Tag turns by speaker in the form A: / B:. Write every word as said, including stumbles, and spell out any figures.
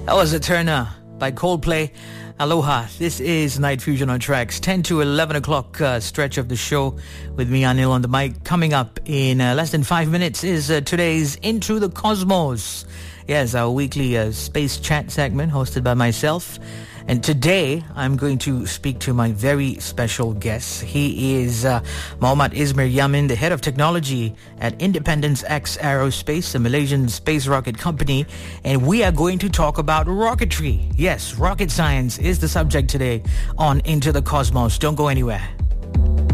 A: That was Eterna by Coldplay. Aloha. This is Night Fusion on Tracks. ten to eleven o'clock uh, stretch of the show with me, Anil, on the mic. Coming up in uh, less than five minutes is uh, today's Into the Cosmos. Yes, our weekly uh, space chat segment hosted by myself. And today, I'm going to speak to my very special guest. He is uh, Muhammad Ismir Yamin, the head of technology at Independence X Aerospace, a Malaysian space rocket company. And we are going to talk about rocketry. Yes, rocket science is the subject today on Into the Cosmos. Don't go anywhere.